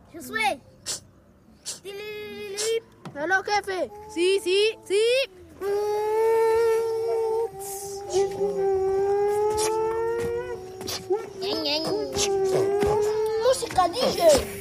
Josué. Tilililip. Hello, jefe. Sí, sí, sí. Música, DJ.